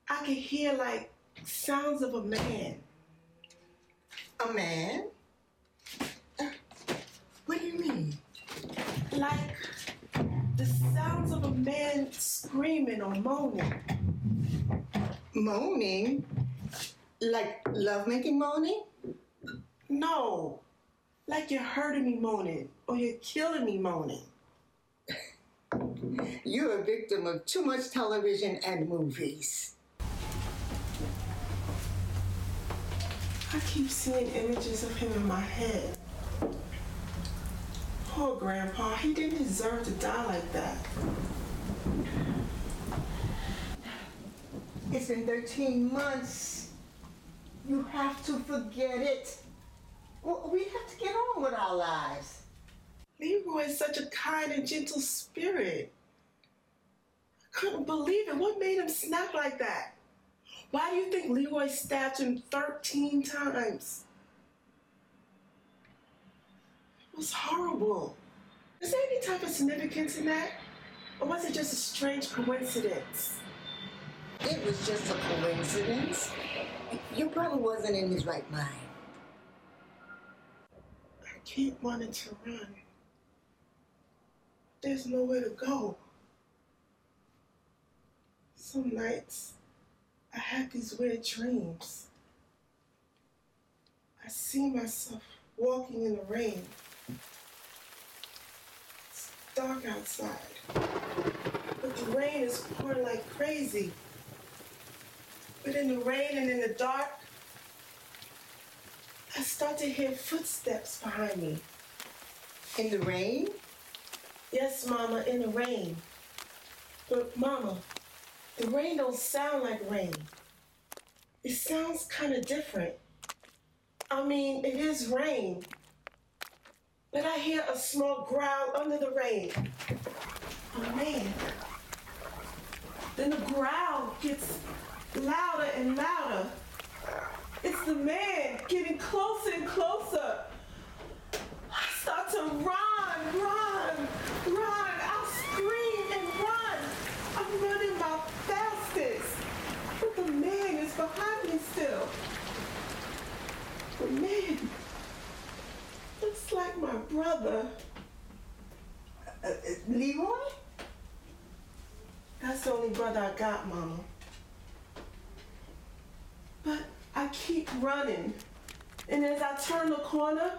I could hear like sounds of a man. A man? What do you mean? Like the sounds of a man screaming or moaning. Moaning? Like lovemaking moaning? No, like you're hurting me moaning or you're killing me moaning. You're a victim of too much television and movies. I keep seeing images of him in my head. Poor Grandpa, he didn't deserve to die like that. It's been 13 months. You have to forget it. We have to get on with our lives. Leroy is such a kind and gentle spirit. I couldn't believe it. What made him snap like that? Why do you think Leroy stabbed him 13 times? It was horrible. Is there any type of significance in that? Or was it just a strange coincidence? It was just a coincidence. Your brother wasn't in his right mind. I keep wanting to run. There's nowhere to go. Some nights, I have these weird dreams. I see myself walking in the rain. It's dark outside, but the rain is pouring like crazy. But in the rain and in the dark, I start to hear footsteps behind me. In the rain? Yes, Mama, in the rain. But Mama, the rain don't sound like rain. It sounds kind of different. I mean, it is rain. But I hear a small growl under the rain. Oh, man. Then the growl gets louder and louder. It's the man getting closer and closer. I start to run. I'll scream and run. I'm running my fastest. But the man is behind me still. The man looks like my brother. Leroy? That's the only brother I got, Mama. But I keep running. And as I turn the corner,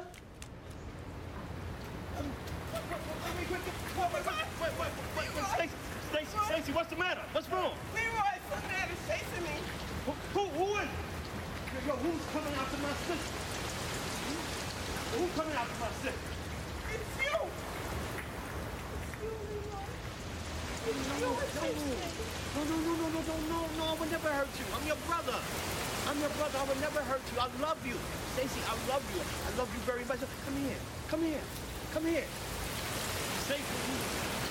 Wait, Stacy, what's the matter? What's wrong? Leroy, some man is chasing me. Who is it? Yo, who's coming after my sister? Who's coming after my sister? It's you. No, I would never hurt you. I'm your brother. I would never hurt you. I love you. Stacy, I love you. I love you very much. Come here. Stacy.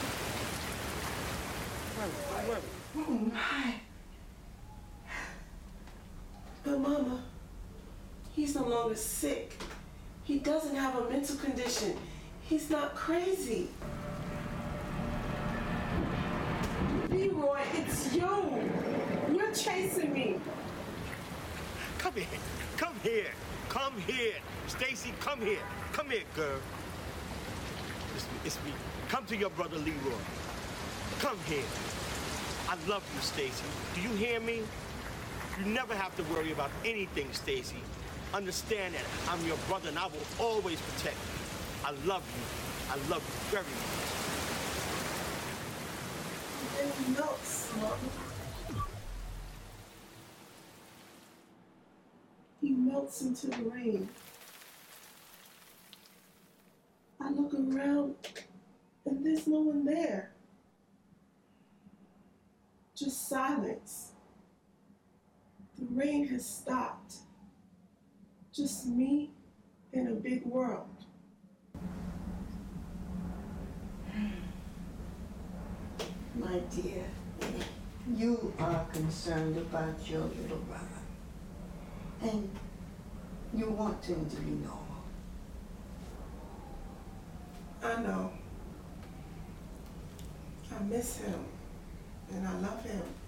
Don't worry. Oh, my. But Mama, he's no longer sick. He doesn't have a mental condition. He's not crazy. Leroy, it's you. You're chasing me. Come here. Stacy, come here. Come here, girl. It's me. Come to your brother Leroy. Come here. I love you, Stacy. Do you hear me? You never have to worry about anything, Stacy. Understand that I'm your brother and I will always protect you. I love you. I love you very much. And he melts, Mama. He melts into the rain. I look around and there's no one there. Just silence. The rain has stopped. Just me and a big world. My dear, you are concerned about your little brother. And you want him to be normal. I know. I miss him and I love him.